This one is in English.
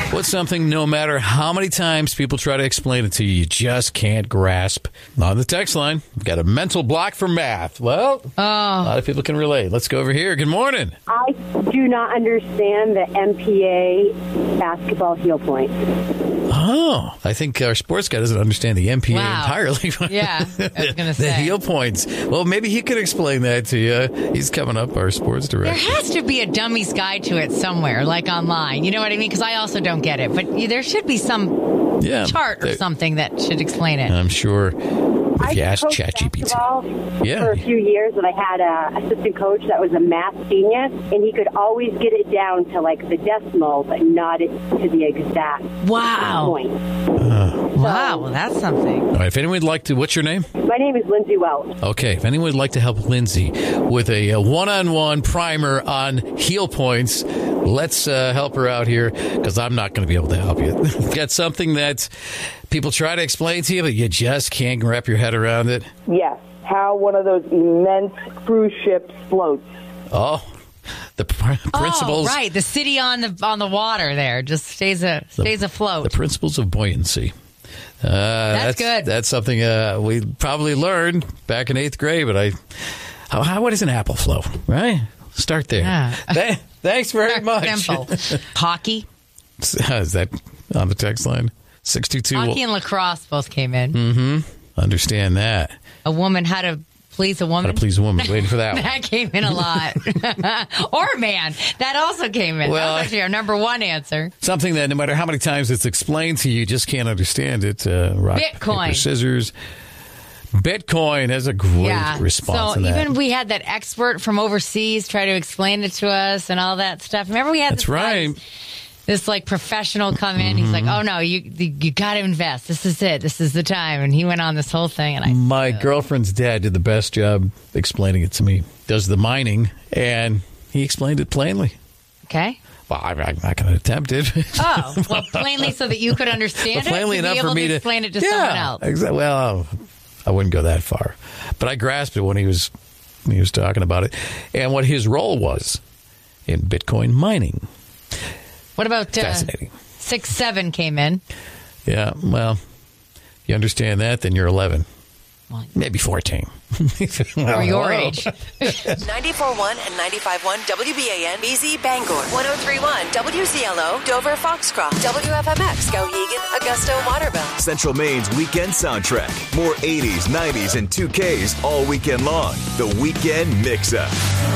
What's something, no matter how many times people try to explain it to you, you just can't grasp? On the text line, we've got a mental block for math. Well, a lot of people can relate. Let's go over here. Good morning. I do not understand the MPA basketball heel point. Oh, I think our sports guy doesn't understand the MPA entirely. Yeah, I was going to say. The heel points. Well, maybe he could explain that to you. He's coming up, our sports director. There has to be a dummy's guide to it somewhere, like online. You know what I mean? Because I also don't get it. But there should be some chart or something that should explain it. I'm sure. If you ask coached ChatGPT. For a few years, and I had an assistant coach that was a math genius, and he could always get it down to like the decimal, but not it to the exact point. Wow, well, that's something. All right, if anyone would like to, what's your name? My name is Lindsay Welch. Okay, if anyone would like to help Lindsay with a one-on-one primer on heel points, let's help her out here, because I'm not going to be able to help you. Got something that people try to explain to you, but you just can't wrap your head around it? Yes. How one of those immense cruise ships floats. Oh, the principles. Oh, right. The city on the water there just stays afloat. The principles of buoyancy. That's good. That's something we probably learned back in 8th grade, but what is an apple flow, right? Start there. Yeah. Thanks very much. Simple. Hockey. Is that on the text line? 622. Hockey and lacrosse both came in. Mm-hmm. Understand that. A woman, how to please a woman. How to please a woman. Waiting for that one. That came in a lot. Or a man. That also came in. Well, that was actually our number one answer. Something that no matter how many times it's explained to you, you just can't understand it. Rock, Bitcoin. Paper, scissors. Bitcoin has a great response to that. So even we had that expert from overseas try to explain it to us and all that stuff. Remember we had this like professional come in. He's like, "Oh no, you got to invest. This is it. This is the time." And he went on this whole thing. And my girlfriend's dad did the best job explaining it to me. Does the mining, and he explained it plainly. Okay. Well, I'm not going to attempt it. Oh, well, plainly so that you could understand it. Plainly enough for me to explain it to someone else. Exactly. Well, I wouldn't go that far, but I grasped it when he was talking about it and what his role was in Bitcoin mining. What about fascinating? 6-7 came in. Yeah, well, if you understand that, then you're 11. Well, maybe 14. Or your age. 94.1 and 95.1 WBAN, BZ Bangor. 103.1 WCLO, Dover Foxcroft. WFMX, Skowhegan, Augusta, Waterville. Central Maine's weekend soundtrack. More 80s, 90s, and 2Ks all weekend long. The Weekend Mix-Up.